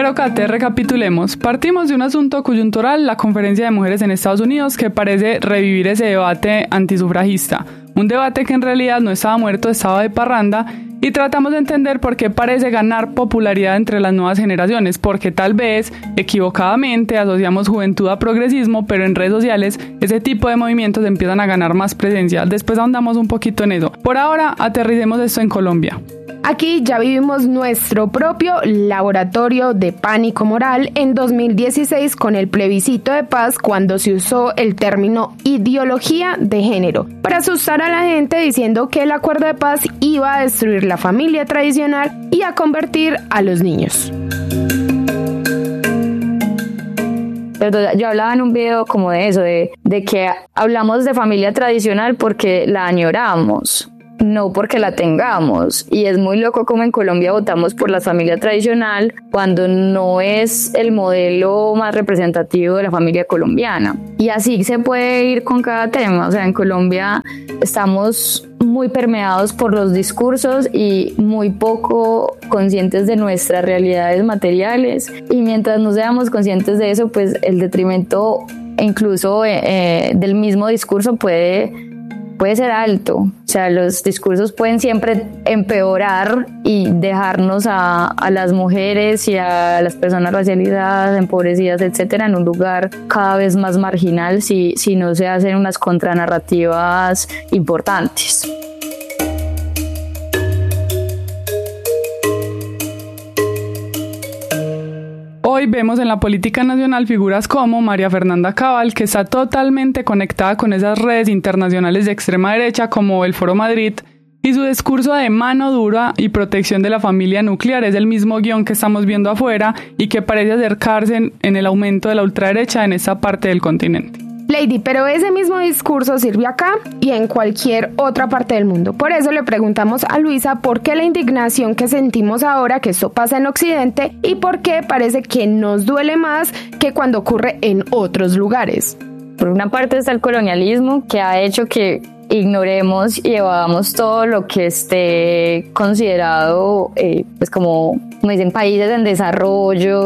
Pero Kate, recapitulemos. Partimos de un asunto coyuntural, la Conferencia de Mujeres en Estados Unidos, que parece revivir ese debate antisufragista. Un debate que en realidad no estaba muerto, estaba de parranda, y tratamos de entender por qué parece ganar popularidad entre las nuevas generaciones, porque tal vez, equivocadamente, asociamos juventud a progresismo, pero en redes sociales ese tipo de movimientos empiezan a ganar más presencia. Después ahondamos un poquito en eso. Por ahora, aterricemos esto en Colombia. Aquí ya vivimos nuestro propio laboratorio de pánico moral en 2016 con el plebiscito de paz, cuando se usó el término ideología de género para asustar a la gente diciendo que el acuerdo de paz iba a destruir la familia tradicional y a convertir a los niños. Yo hablaba en un video como de eso, de que hablamos de familia tradicional porque la añoramos, no porque la tengamos. Y es muy loco como en Colombia votamos por la familia tradicional cuando no es el modelo más representativo de la familia colombiana. Y así se puede ir con cada tema. O sea, en Colombia estamos muy permeados por los discursos y muy poco conscientes de nuestras realidades materiales. Y mientras no seamos conscientes de eso, pues el detrimento incluso del mismo discurso puede ser alto. O sea, los discursos pueden siempre empeorar y dejarnos a las mujeres y a las personas racializadas, empobrecidas, etcétera, en un lugar cada vez más marginal si no se hacen unas contranarrativas importantes. Hoy vemos en la política nacional figuras como María Fernanda Cabal, que está totalmente conectada con esas redes internacionales de extrema derecha como el Foro Madrid, y su discurso de mano dura y protección de la familia nuclear es el mismo guión que estamos viendo afuera y que parece acercarse en el aumento de la ultraderecha en esta parte del continente. Lady, pero ese mismo discurso sirve acá y en cualquier otra parte del mundo. Por eso le preguntamos a Luisa por qué la indignación que sentimos ahora que esto pasa en Occidente y por qué parece que nos duele más que cuando ocurre en otros lugares. Por una parte está el colonialismo, que ha hecho que ignoremos y evadamos todo lo que esté considerado pues como dicen, países en desarrollo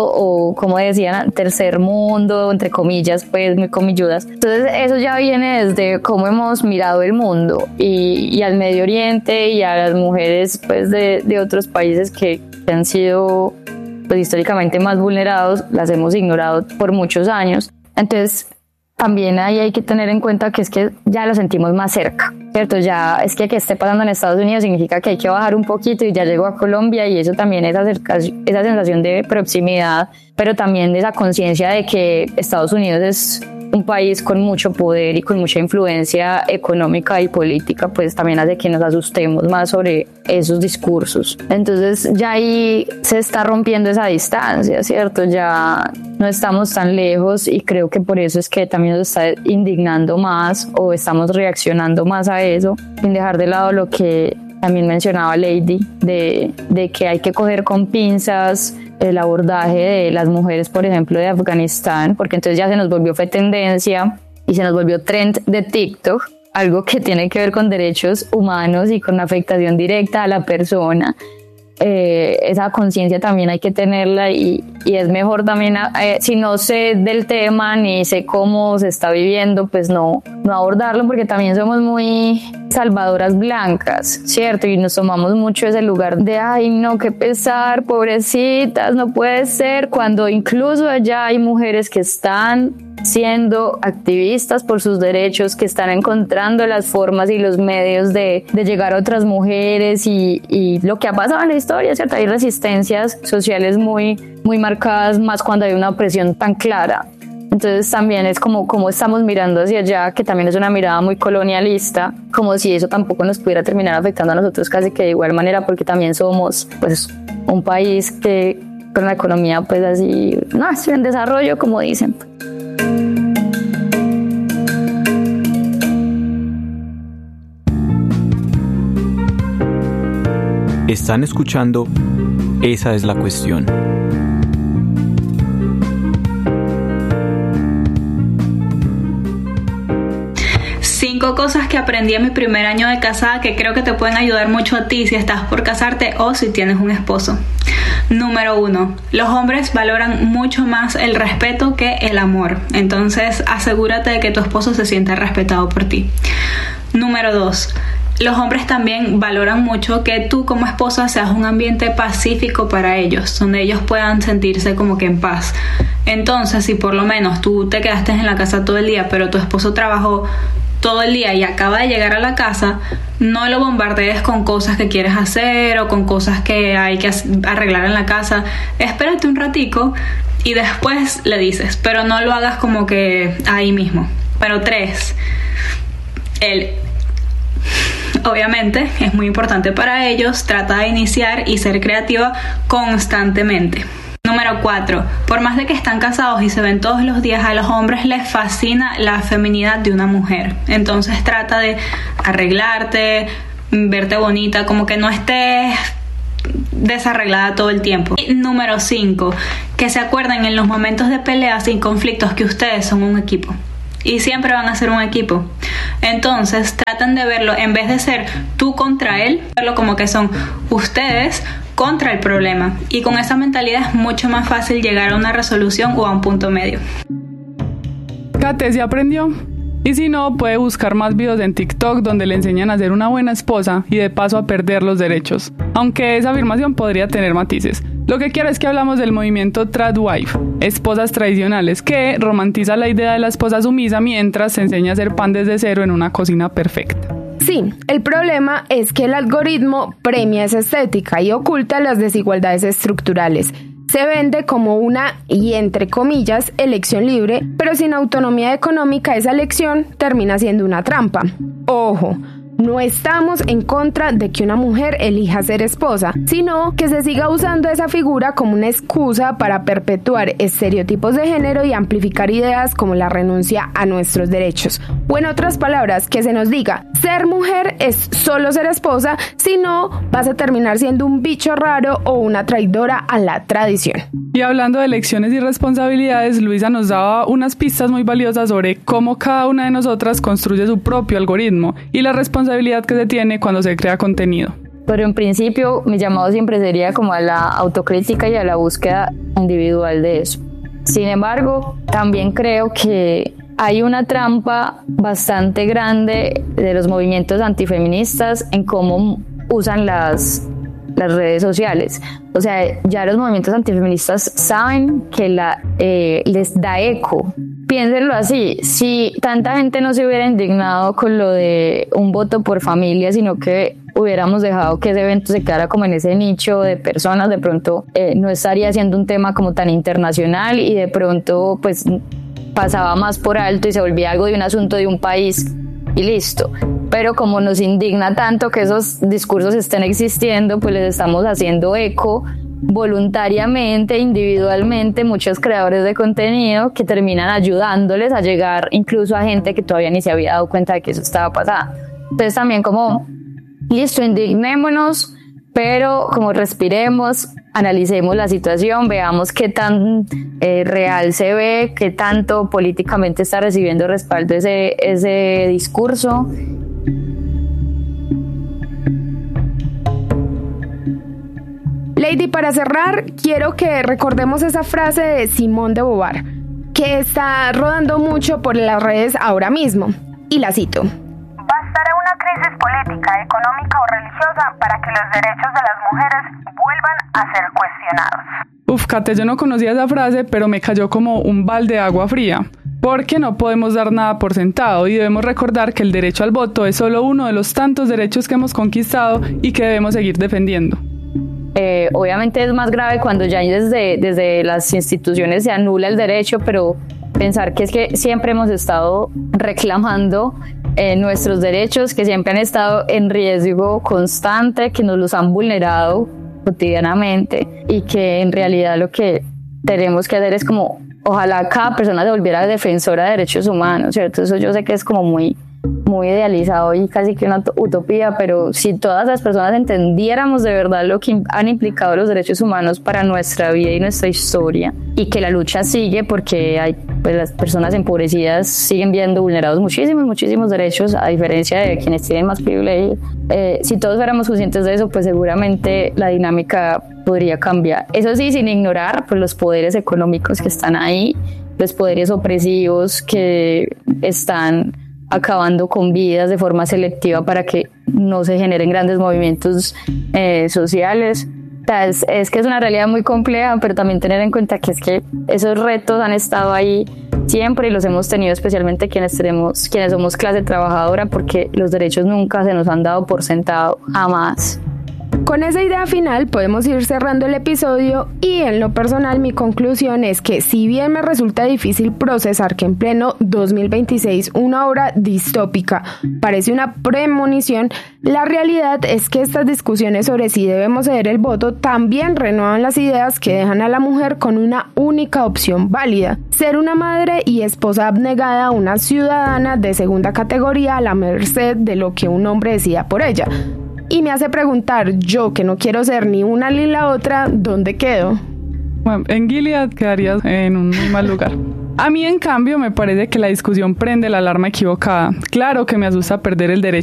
o como decían, tercer mundo, entre comillas, pues muy comilludas. Entonces eso ya viene desde cómo hemos mirado el mundo y al Medio Oriente y a las mujeres pues de otros países que han sido pues históricamente más vulnerados, las hemos ignorado por muchos años. Entonces también ahí hay que tener en cuenta que es que ya lo sentimos más cerca, ¿cierto? Ya es que esté pasando en Estados Unidos significa que hay que bajar un poquito y ya llegó a Colombia, y eso también es esa sensación de proximidad, pero también de esa conciencia de que Estados Unidos es un país con mucho poder y con mucha influencia económica y política, pues también hace que nos asustemos más sobre esos discursos. Entonces ya ahí se está rompiendo esa distancia, ¿cierto? Ya no estamos tan lejos y creo que por eso es que también nos está indignando más o estamos reaccionando más a eso, sin dejar de lado lo que también mencionaba Lady, de que hay que coger con pinzas el abordaje de las mujeres, por ejemplo, de Afganistán, porque entonces ya se nos volvió fue tendencia y se nos volvió trend de TikTok, algo que tiene que ver con derechos humanos y con afectación directa a la persona. Esa conciencia también hay que tenerla y es mejor también, si no sé del tema ni sé cómo se está viviendo, pues no abordarlo, porque también somos muy salvadoras blancas, ¿cierto? Y nos tomamos mucho ese lugar de ay no, qué pesar, pobrecitas, no puede ser, cuando incluso allá hay mujeres que están siendo activistas por sus derechos, que están encontrando las formas y los medios de llegar a otras mujeres y lo que ha pasado en la historia, ¿cierto? Hay resistencias sociales muy marcadas, más cuando hay una opresión tan clara. Entonces también es como estamos mirando hacia allá, que también es una mirada muy colonialista, como si eso tampoco nos pudiera terminar afectando a nosotros casi que de igual manera, porque también somos pues un país que con la economía pues así, no, estoy en desarrollo, como dicen. Están escuchando Esa es la cuestión. Cinco cosas que aprendí en mi primer año de casada que creo que te pueden ayudar mucho a ti si estás por casarte o si tienes un esposo. Número 1. Los hombres valoran mucho más el respeto que el amor. Entonces, asegúrate de que tu esposo se sienta respetado por ti. Número 2. Los hombres también valoran mucho que tú como esposa seas un ambiente pacífico para ellos, donde ellos puedan sentirse como que en paz. Entonces, si por lo menos tú te quedaste en la casa todo el día, pero tu esposo trabajó todo el día y acaba de llegar a la casa, no lo bombardees con cosas que quieres hacer o con cosas que hay que arreglar en la casa. Espérate un ratico y después le dices, pero no lo hagas como que ahí mismo. Pero 3, obviamente es muy importante para ellos, trata de iniciar y ser creativa constantemente. Número 4. Por más de que están casados y se ven todos los días, a los hombres les fascina la feminidad de una mujer. Entonces trata de arreglarte, verte bonita, como que no estés desarreglada todo el tiempo. Y número 5. Que se acuerden en los momentos de peleas y conflictos que ustedes son un equipo. Y siempre van a ser un equipo. Entonces traten de verlo, en vez de ser tú contra él, verlo como que son ustedes contra el problema. Y con esa mentalidad es mucho más fácil llegar a una resolución o a un punto medio. Kate, ¿se aprendió? Y si no, puede buscar más videos en TikTok donde le enseñan a ser una buena esposa y de paso a perder los derechos. Aunque esa afirmación podría tener matices. Lo que quiero es que hablamos del movimiento Tradwife, esposas tradicionales, que romantiza la idea de la esposa sumisa mientras se enseña a hacer pan desde cero en una cocina perfecta. Sí, el problema es que el algoritmo premia esa estética y oculta las desigualdades estructurales. Se vende como una, y entre comillas, elección libre, pero sin autonomía económica esa elección termina siendo una trampa. Ojo, no estamos en contra de que una mujer elija ser esposa, sino que se siga usando esa figura como una excusa para perpetuar estereotipos de género y amplificar ideas como la renuncia a nuestros derechos. O en otras palabras, que se nos diga, ser mujer es solo ser esposa, si no, vas a terminar siendo un bicho raro o una traidora a la tradición. Y hablando de elecciones y responsabilidades, Luisa nos daba unas pistas muy valiosas sobre cómo cada una de nosotras construye su propio algoritmo y la responsabilidad que se tiene cuando se crea contenido. Pero en principio mi llamado siempre sería como a la autocrítica y a la búsqueda individual de eso. Sin embargo, también creo que hay una trampa bastante grande de los movimientos antifeministas en cómo usan las redes sociales. O sea, ya los movimientos antifeministas saben que les da eco. Piénsenlo así, si tanta gente no se hubiera indignado con lo de un voto por familia, sino que hubiéramos dejado que ese evento se quedara como en ese nicho de personas, de pronto no estaría siendo un tema como tan internacional y de pronto pues pasaba más por alto y se volvía algo de un asunto de un país y listo. Pero como nos indigna tanto que esos discursos estén existiendo, pues les estamos haciendo eco voluntariamente, individualmente, muchos creadores de contenido que terminan ayudándoles a llegar incluso a gente que todavía ni se había dado cuenta de que eso estaba pasando. Entonces también como, listo, indignémonos, pero como respiremos, analicemos la situación, veamos qué tan real se ve, qué tanto políticamente está recibiendo respaldo ese discurso. Lady, para cerrar, quiero que recordemos esa frase de Simone de Beauvoir, que está rodando mucho por las redes ahora mismo, y la cito. Bastará una crisis política, económica o religiosa para que los derechos de las mujeres vuelvan a ser cuestionados. Kate, yo no conocía esa frase, pero me cayó como un balde de agua fría. Porque no podemos dar nada por sentado y debemos recordar que el derecho al voto es solo uno de los tantos derechos que hemos conquistado y que debemos seguir defendiendo. Obviamente es más grave cuando ya desde las instituciones se anula el derecho, pero pensar que es que siempre hemos estado reclamando nuestros derechos, que siempre han estado en riesgo constante, que nos los han vulnerado cotidianamente y que en realidad lo que tenemos que hacer es como, ojalá cada persona se volviera defensora de derechos humanos, ¿cierto? Eso yo sé que es como muy muy idealizado y casi que una utopía, pero si todas las personas entendiéramos de verdad lo que han implicado los derechos humanos para nuestra vida y nuestra historia, y que la lucha sigue porque hay, pues, las personas empobrecidas siguen viendo vulnerados muchísimos derechos, a diferencia de quienes tienen más privilegios. Si todos fuéramos conscientes de eso, pues seguramente la dinámica podría cambiar. Eso sí, sin ignorar pues los poderes económicos que están ahí, los poderes opresivos que están acabando con vidas de forma selectiva para que no se generen grandes movimientos sociales. Es que es una realidad muy compleja, pero también tener en cuenta que es que esos retos han estado ahí siempre y los hemos tenido especialmente quienes somos clase trabajadora, porque los derechos nunca se nos han dado por sentado, jamás. Con esa idea final podemos ir cerrando el episodio, y en lo personal mi conclusión es que si bien me resulta difícil procesar que en pleno 2026 una obra distópica parece una premonición, la realidad es que estas discusiones sobre si debemos ceder el voto también renuevan las ideas que dejan a la mujer con una única opción válida: ser una madre y esposa abnegada, una ciudadana de segunda categoría a la merced de lo que un hombre decida por ella. Y me hace preguntar, yo que no quiero ser ni una ni la otra, ¿dónde quedo? Bueno, en Gilead quedarías en un muy mal lugar. A mí, en cambio, me parece que la discusión prende la alarma equivocada. Claro que me asusta perder el derecho